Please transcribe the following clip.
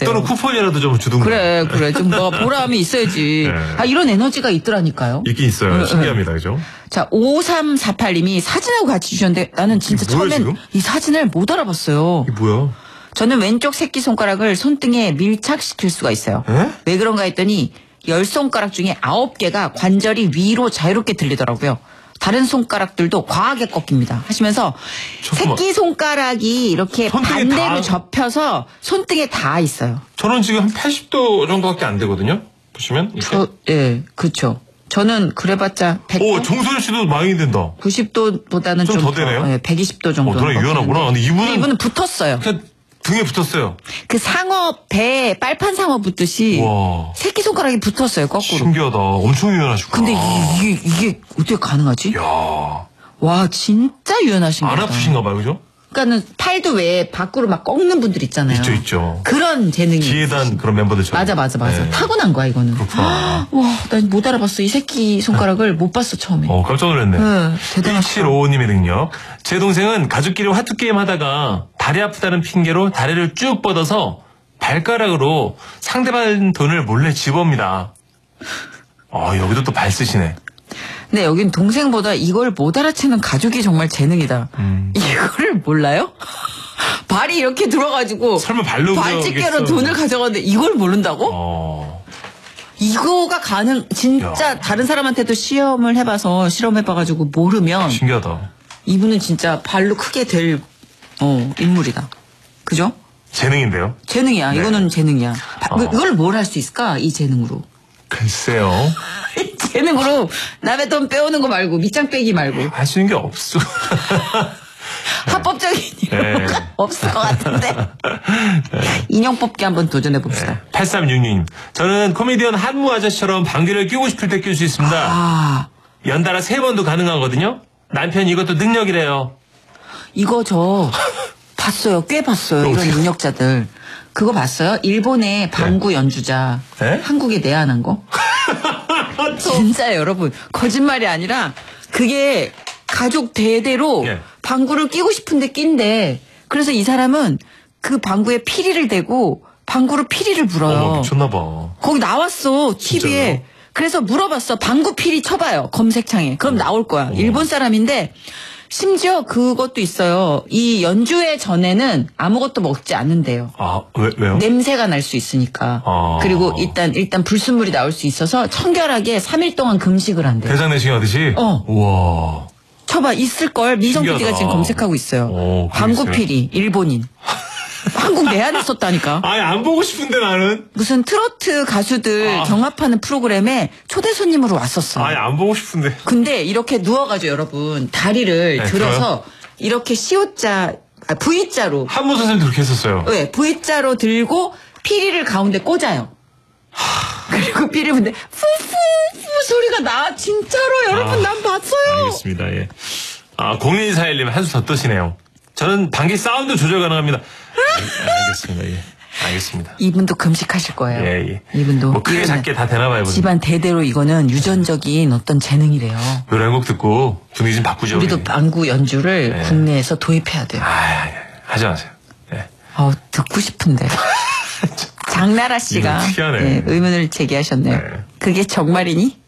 같아요. 또는 쿠폰이라도 좀 주든가. 그래. 좀 뭐 보람이 있어야지. 네. 이런 에너지가 있더라니까요. 있긴 있어요. 신기합니다. 그죠? 자, 5348님이 사진하고 같이 주셨는데 나는 진짜 뭐야, 처음엔 지금? 이 사진을 못 알아봤어요. 이게 뭐야? 저는 왼쪽 새끼손가락을 손등에 밀착시킬 수가 있어요. 에? 왜 그런가 했더니 10손가락 중에 9개가 관절이 위로 자유롭게 들리더라고요. 다른 손가락들도 과하게 꺾입니다. 하시면서 잠깐만. 새끼손가락이 이렇게 손등에 반대로 다- 접혀서 손등에 다 있어요. 저는 지금 한 80도 정도밖에 안 되거든요. 보시면. 이렇게. 그쵸. 저는 그래봤자 100도? 오, 정소연 씨도 많이 된다. 90도보다는 좀 좀 더 되네요? 120도 정도. 저랑 유연하구나. 근데 이분은 붙었어요. 그냥 등에 붙었어요. 그 상어, 배에 빨판 상어 붙듯이 와. 새끼손가락이 붙었어요, 거꾸로. 신기하다. 엄청 유연하시구나. 근데 이게 어떻게 가능하지? 야, 와, 진짜 유연하신 안 거다. 아프신가 봐요, 그죠? 그러니까는 팔도 왜 밖으로 막 꺾는 분들 있잖아요. 있죠. 그런 재능이. 기회단 그런 멤버들처럼. 맞아. 네. 타고난 거야, 이거는. 그렇구나. 와, 난 못 알아봤어. 이 새끼 손가락을 못 봤어, 처음에. 깜짝 놀랐네. 네, 대단하다. 1755님의 능력. 제 동생은 가족끼리 화투 게임 하다가 다리 아프다는 핑계로 다리를 쭉 뻗어서 발가락으로 상대방 돈을 몰래 집어옵니다. 여기도 또 발 쓰시네. 근데 여긴 동생보다 이걸 못 알아채는 가족이 정말 재능이다. 이거를 몰라요? 발이 이렇게 들어가지고 설마 발로 발집게로 그러겠어. 돈을 가져가는데 이걸 모른다고? 이거가 진짜 야. 다른 사람한테도 실험해봐가지고 모르면 신기하다. 이분은 진짜 발로 크게 될 인물이다. 그죠? 재능인데요? 재능이야. 네. 이거는 재능이야. 이걸 뭘 할 수 있을까? 이 재능으로. 글쎄요. 이 재능으로 남의 돈 빼오는 거 말고 밑장 빼기 말고 할 수 있는 게 없어. 합법적인 이유가 네. 없을 것 같은데. 인형 뽑기 한번 도전해 봅시다. 8366님. 저는 코미디언 한무 아저씨처럼 방귀를 뀌고 싶을 때 낄 수 있습니다. 연달아 3번도 가능하거든요. 남편이 이것도 능력이래요. 이거 저 봤어요. 꽤 봤어요. 이런 능력자들. 그거 봤어요? 일본의 방구 연주자. 네? 한국에 내한한 거. 진짜 여러분. 거짓말이 아니라 그게 가족 대대로 예. 방구를 끼고 싶은데 낀대. 그래서 이 사람은 그 방구에 피리를 대고 방구로 피리를 불어요. 미쳤나봐. 거기 나왔어. TV에. 진짜요? 그래서 물어봤어. 방구 피리 쳐봐요. 검색창에. 그럼 나올 거야. 일본 사람인데 심지어 그것도 있어요. 이 연주회 전에는 아무것도 먹지 않는데요. 왜요? 냄새가 날 수 있으니까. 그리고 일단 불순물이 나올 수 있어서 청결하게 3일 동안 금식을 한대요. 대장내시경 하듯이? 우와. 쳐봐. 있을걸. 민성PD가 신기하다. 지금 검색하고 있어요. 그게 방구 있어요? 피리. 일본인. 한국 내한했었다니까. 아니, 안 보고 싶은데 나는. 무슨 트로트 가수들 경합하는 프로그램에 초대 손님으로 왔었어. 아니, 안 보고 싶은데. 근데 이렇게 누워가지고 여러분 다리를 네, 들어서 이렇게 V자로. 한무 선생님도 그렇게 했었어요. 네, V자로 들고 피리를 가운데 꽂아요. 그리고 피리 부는데 푸푸푸 소리가 나. 진짜로 여러분 난 봤어요. 알겠습니다. 예. 0141님 한수 더 뜨시네요. 저는 방귀 사운드 조절 가능합니다. 알겠습니다. 예. 알겠습니다. 이분도 금식하실 거예요. 예. 이분도. 뭐 크게 작게 다 되나 봐요. 집안 대대로 이거는 유전적인 어떤 재능이래요. 노래 한 곡 듣고 분위기 좀 바꾸죠. 우리도 우리. 방구 연주를 국내에서 도입해야 돼요. 하지 마세요. 예. 듣고 싶은데. 장나라 씨가 이거 특이하네. 의문을 제기하셨네요. 네. 그게 정말이니?